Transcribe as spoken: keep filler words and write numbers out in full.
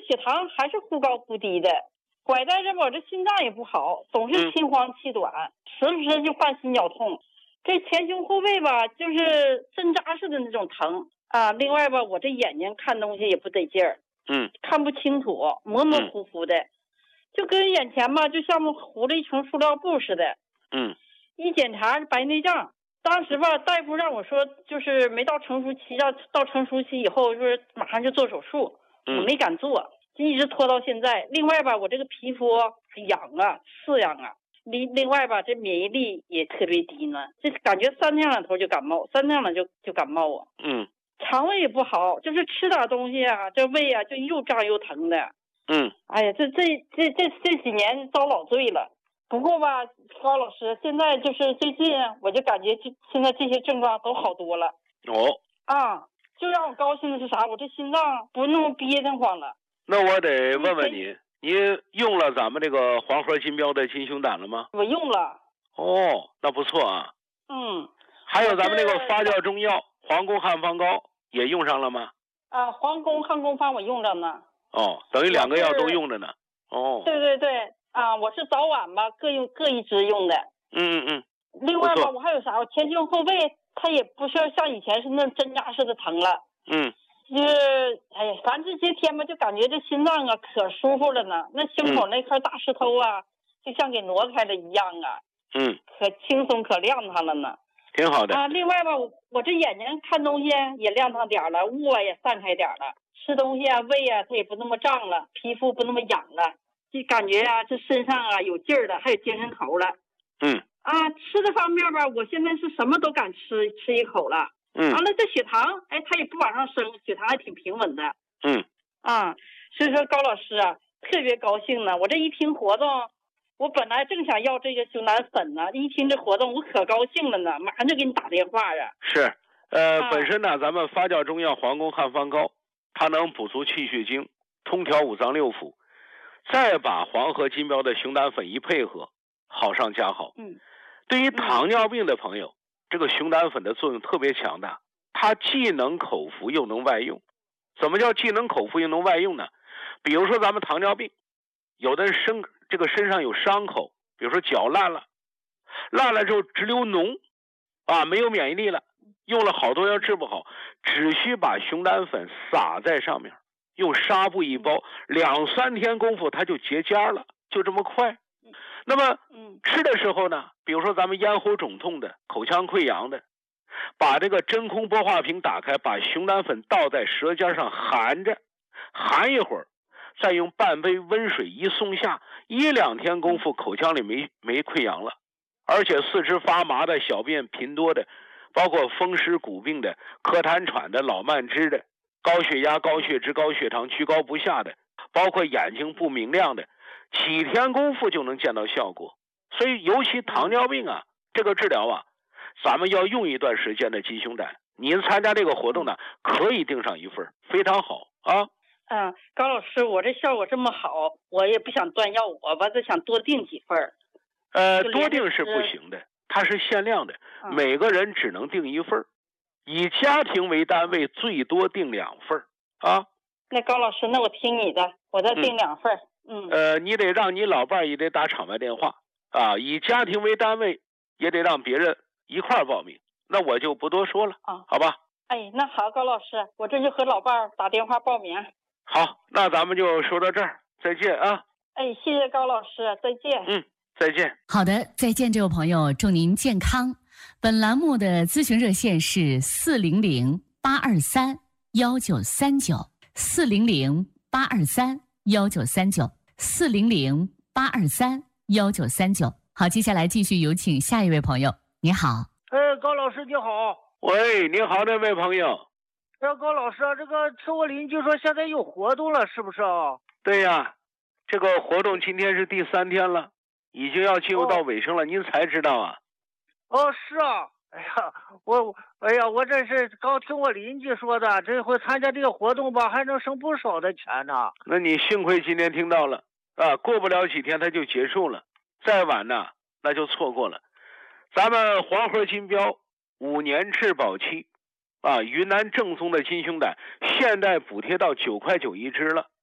血糖还是忽高忽低的，拐带着我这心脏也不好，总是心慌气短，时不时就犯心绞痛。这前胸后背吧，就是针扎似的那种疼啊。另外吧，我这眼睛看东西也不得劲儿， 嗯， 看不清楚，模模糊糊的，嗯、就跟眼前吧，就像糊了一层塑料布似的。 嗯， 一检查是白内障。当时吧，大夫让我说，就是没到成熟期，要到成熟期以后，就是马上就做手术， 嗯、 我没敢做，就一直拖到现在。另外吧，我这个皮肤痒啊，刺痒啊。另另外吧，这免疫力也特别低呢，这感觉三天两头就感冒，三天两就就感冒啊。 嗯， 肠胃也不好，就是吃点东西啊，这胃啊就又胀又疼的。 嗯， 哎呀，这这这这这几年遭老罪了。不过吧，高老师，现在就是最近我就感觉这现在这些症状都好多了。 哦。 啊，就让我高兴的是啥？我这心脏不那么憋得慌了。 那我得问问你。你用了咱们这个黄河金标的金胸胆了吗？ 我用了。 哦，那不错啊。 嗯。 还有咱们这个发酵中药皇宫汉方膏也用上了吗？ 啊，皇宫汉宫方我用着呢。 哦，等于两个药都用着呢。哦。 对对对，啊，我是早晚吧各用各一支用的。 嗯嗯嗯。 另外吧，我还有啥？我前胸后背它也不是像以前是那针扎似的疼了。 嗯。 就是哎呀，反正这些天吧，就感觉这心脏啊可舒服了呢。那胸口那块大石头啊，嗯、就像给挪开了一样啊。 嗯。 可轻松可亮堂了呢。 挺好的啊。另外吧，我我这眼睛看东西也亮堂点了，雾啊也散开点了，吃东西啊胃啊它也不那么胀了，皮肤不那么痒了，就感觉啊这身上啊有劲儿了，还有精神头了。 嗯。 啊，吃的方面吧，我现在是什么都敢吃，吃一口了。 嗯， 完了，这血糖，哎，它也不往上升，血糖还挺平稳的。 嗯， 啊，所以说高老师啊，特别高兴呢。我这一听活动，我本来正想要这个熊胆粉呢，一听这活动，我可高兴了呢，马上就给你打电话啊。 是，呃， 啊、 本身呢，咱们发酵中药皇宫汉方膏，它能补足气血经，通调五脏六腑，再把黄河金标的熊胆粉一配合，好上加好。 嗯， 对于糖尿病的朋友。嗯，这个熊胆粉的作用特别强大，它既能口服又能外用。怎么叫既能口服又能外用呢？比如说咱们糖尿病，有的人身这个身上有伤口，比如说脚烂了，烂了之后直流脓，啊，没有免疫力了，用了好多药治不好，只需把熊胆粉撒在上面，用纱布一包，两三天功夫它就结痂了，就这么快。那么，吃的时候呢，比如说咱们咽喉肿痛的、口腔溃疡的，把这个真空玻化瓶打开，把熊胆粉倒在舌尖上含着，含一会儿，再用半杯温水一送下，一两天功夫，口腔里没没溃疡了，而且四肢发麻的、小便频多的，包括风湿骨病的、咳痰喘的、老慢支的、高血压、高血脂、高血糖、居高不下的，包括眼睛不明亮的。几天功夫就能见到效果，所以尤其糖尿病啊，这个治疗啊，咱们要用一段时间的鸡胸胆。您参加这个活动呢，可以订上一份，非常好啊。 嗯，高老师，我这效果这么好，我也不想断药，我吧就想多订几份。 呃，多订是不行的，它是限量的，嗯、每个人只能订一份，以家庭为单位，最多订两份啊。 那高老师，那我听你的，我再订两份。嗯嗯， 呃，你得让你老伴儿也得打场外电话啊，以家庭为单位，也得让别人一块儿报名。那我就不多说了啊，好吧？ 哎，那好，高老师，我这就和老伴儿打电话报名。 好，那咱们就说到这儿，再见啊！ 哎，谢谢高老师，再见。 嗯，再见。 好的，再见，这位朋友，祝您健康。本栏目的咨询热线是四零零八二三幺九三九，四零零八二三幺九三九。四零零八二三幺九三九。好，接下来继续有请下一位朋友。你好， 哎，高老师你好。 喂，你好，这位朋友。 哎，高老师，这个是我邻居说现在有活动了，是不是啊？ 对呀，这个活动今天是第三天了，已经要进入到尾声了，哦、您才知道啊？ 哦，是啊。哎呀，我哎呀，我这是刚听我邻居说的，这回参加这个活动吧，还能省不少的钱呢。 那你幸亏今天听到了啊，过不了几天它就结束了，再晚呢那就错过了。咱们黄河金标五年质保期啊，云南正宗的金胸胆，现在补贴到九块九一支了。